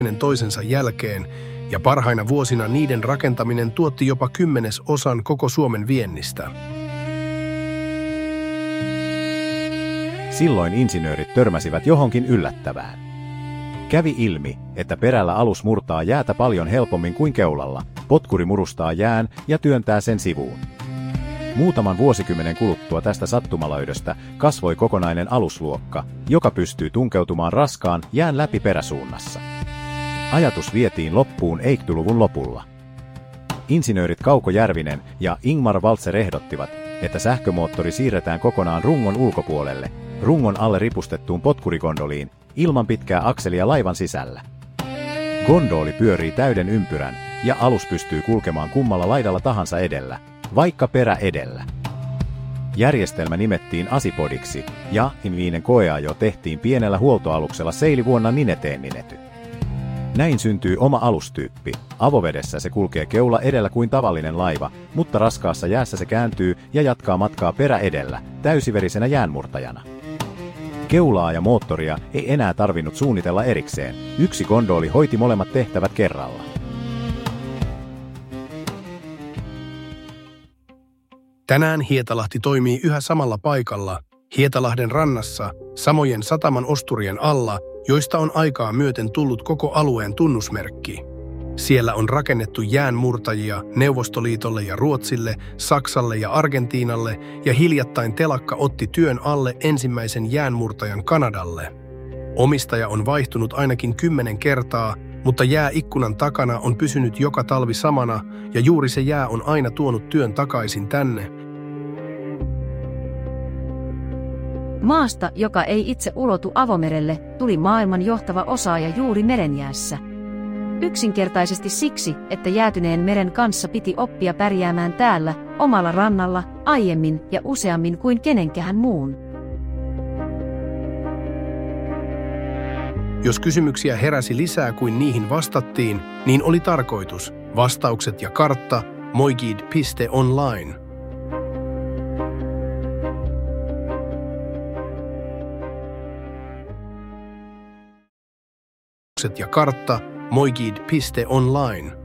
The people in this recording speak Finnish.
toisensa jälkeen, ja parhaina vuosina niiden rakentaminen tuotti jopa 10% koko Suomen viennistä. Silloin insinöörit törmäsivät johonkin yllättävään. Kävi ilmi, että perällä alus murtaa jäätä paljon helpommin kuin keulalla. Potkuri murustaa jään ja työntää sen sivuun. Muutaman vuosikymmenen kuluttua tästä sattumalöydöstä kasvoi kokonainen alusluokka, joka pystyy tunkeutumaan raskaan jään läpi peräsuunnassa. Ajatus vietiin loppuun 80-luvun lopulla. Insinöörit Kauko Järvinen ja Ingmar Waltzer ehdottivat, että sähkömoottori siirretään kokonaan rungon ulkopuolelle, rungon alle ripustettuun potkurigondoliin, ilman pitkää akselia laivan sisällä. Gondoli pyörii täyden ympyrän ja alus pystyy kulkemaan kummalla laidalla tahansa edellä, vaikka perä edellä. Järjestelmä nimettiin Asipodiksi ja viimeinen koeajo tehtiin pienellä huoltoaluksella seilivuonna Nineteen ninety. Näin syntyy oma alustyyppi. Avovedessä se kulkee keula edellä kuin tavallinen laiva, mutta raskaassa jäässä se kääntyy ja jatkaa matkaa perä edellä, täysiverisenä jäänmurtajana. Keulaa ja moottoria ei enää tarvinnut suunnitella erikseen. Yksi gondoli hoiti molemmat tehtävät kerralla. Tänään Hietalahti toimii yhä samalla paikalla, Hietalahden rannassa, samojen sataman osturien alla, joista on aikaa myöten tullut koko alueen tunnusmerkki. Siellä on rakennettu jäänmurtajia Neuvostoliitolle ja Ruotsille, Saksalle ja Argentiinalle, ja hiljattain telakka otti työn alle ensimmäisen jäänmurtajan Kanadalle. Omistaja on vaihtunut ainakin 10 kertaa, mutta jää ikkunan takana on pysynyt joka talvi samana, ja juuri se jää on aina tuonut työn takaisin tänne. Maasta, joka ei itse ulotu avomerelle, tuli maailman johtava osaaja juuri merenjäässä. Yksinkertaisesti siksi, että jäätyneen meren kanssa piti oppia pärjäämään täällä, omalla rannalla, aiemmin ja useammin kuin kenenkään muun. Jos kysymyksiä heräsi lisää kuin niihin vastattiin, niin oli tarkoitus. Vastaukset ja kartta moigid.online. Ja kartta moigid.online.